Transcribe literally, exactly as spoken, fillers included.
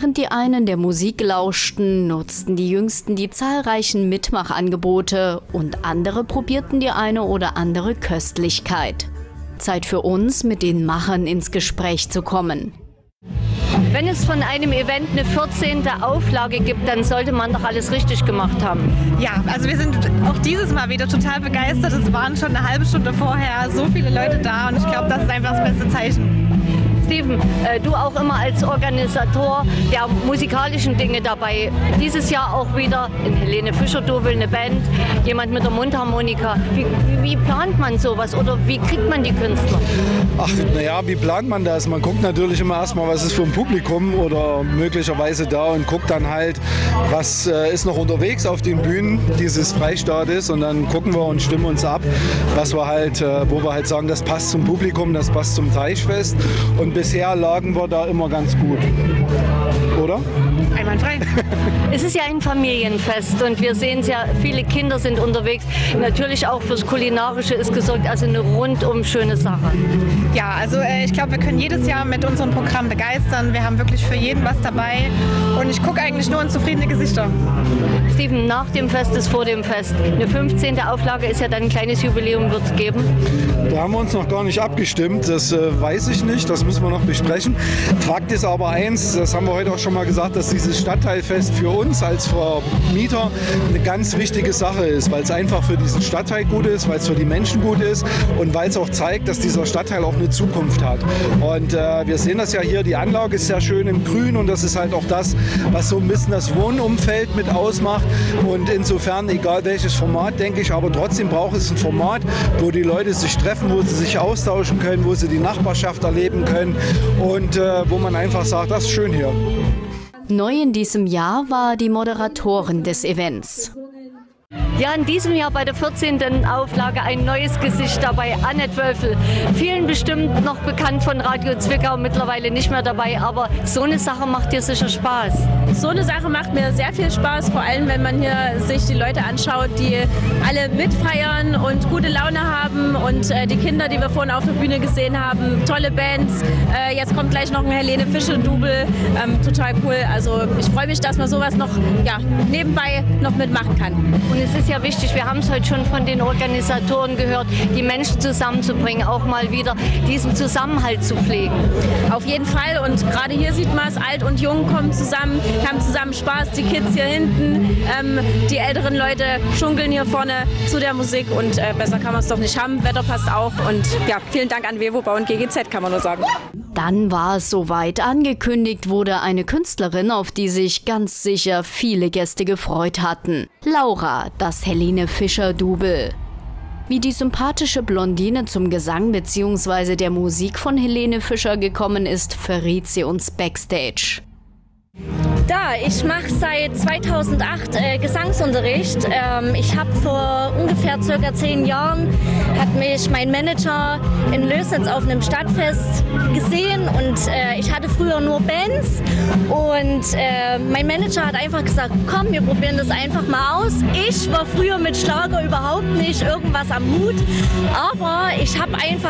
Während die einen der Musik lauschten, nutzten die Jüngsten die zahlreichen Mitmachangebote und andere probierten die eine oder andere Köstlichkeit. Zeit für uns, mit den Machern ins Gespräch zu kommen. Wenn es von einem Event eine vierzehnte Auflage gibt, dann sollte man doch alles richtig gemacht haben. Ja, also wir sind auch dieses Mal wieder total begeistert. Es waren schon eine halbe Stunde vorher so viele Leute da und ich glaube, das ist einfach das beste Zeichen. Steven, äh, du auch immer als Organisator der musikalischen Dinge dabei. Dieses Jahr auch wieder in Helene Fischer-Double eine Band, jemand mit der Mundharmonika. Wie, wie, wie plant man sowas oder wie kriegt man die Künstler? Ach, naja, wie plant man das? Man guckt natürlich immer erstmal, was ist für ein Publikum oder möglicherweise da und guckt dann halt, was äh, ist noch unterwegs auf den Bühnen dieses Freistaates und dann gucken wir und stimmen uns ab, was wir halt, äh, wo wir halt sagen, das passt zum Publikum, das passt zum Teichfest und bisher lagen wir da immer ganz gut, oder? Einwandfrei. Es ist ja ein Familienfest und wir sehen es ja, viele Kinder sind unterwegs. Natürlich auch fürs Kulinarische ist gesorgt, also eine rundum schöne Sache. Ja, also äh, ich glaube, wir können jedes Jahr mit unserem Programm begeistern. Wir haben wirklich für jeden was dabei und ich gucke eigentlich nur in zufriedene Gesichter. Steven, nach dem Fest ist vor dem Fest. Eine fünfzehnte Auflage ist ja dann ein kleines Jubiläum, wird es geben. Da haben wir uns noch gar nicht abgestimmt, das äh, weiß ich nicht, das müssen wir noch besprechen. Fakt ist aber eins, das haben wir heute auch schon mal gesagt, dass dieses Stadtteilfest für uns als Vermieter eine ganz wichtige Sache ist, weil es einfach für diesen Stadtteil gut ist, weil es für die Menschen gut ist und weil es auch zeigt, dass dieser Stadtteil auch eine Zukunft hat. Und äh, wir sehen das ja hier, die Anlage ist sehr schön im Grün und das ist halt auch das, was so ein bisschen das Wohnumfeld mit ausmacht. Und insofern, egal welches Format, denke ich, aber trotzdem braucht es ein Format, wo die Leute sich treffen, wo sie sich austauschen können, wo sie die Nachbarschaft erleben können und äh, wo man einfach sagt, das ist schön hier. Neu in diesem Jahr war die Moderatorin des Events. Ja, in diesem Jahr bei der vierzehnten Auflage ein neues Gesicht dabei, Annette Wölfel. Vielen bestimmt noch bekannt von Radio Zwickau, mittlerweile nicht mehr dabei, aber so eine Sache macht dir sicher Spaß. So eine Sache macht mir sehr viel Spaß, vor allem wenn man hier sich die Leute anschaut, die alle mitfeiern und gute Laune haben und äh, die Kinder, die wir vorhin auf der Bühne gesehen haben, tolle Bands. Äh, jetzt kommt gleich noch ein Helene Fischer-Double, ähm, total cool. Also ich freue mich, dass man sowas noch ja, nebenbei noch mitmachen kann. Und es ist ja wichtig, wir haben es heute schon von den Organisatoren gehört, die Menschen zusammenzubringen, auch mal wieder diesen Zusammenhalt zu pflegen. Auf jeden Fall und gerade hier sieht man es, alt und jung kommen zusammen, haben zusammen Spaß, die Kids hier hinten, ähm, die älteren Leute schunkeln hier vorne zu der Musik und äh, besser kann man es doch nicht haben, Wetter passt auch und ja, vielen Dank an Wewobau und G G Z, kann man nur sagen. Dann war es soweit. Angekündigt wurde eine Künstlerin, auf die sich ganz sicher viele Gäste gefreut hatten. Laura, das Helene Fischer-Double. Wie die sympathische Blondine zum Gesang bzw. der Musik von Helene Fischer gekommen ist, verriet sie uns backstage. Da, ich mache seit zweitausendacht äh, Gesangsunterricht. Ähm, ich habe vor ungefähr circa zehn Jahren hat mich mein Manager in Lößnitz auf einem Stadtfest gesehen und äh, ich hatte früher nur Bands und äh, mein Manager hat einfach gesagt, komm, wir probieren das einfach mal aus. Ich war früher mit Schlager überhaupt nicht irgendwas am Hut, aber ich habe einfach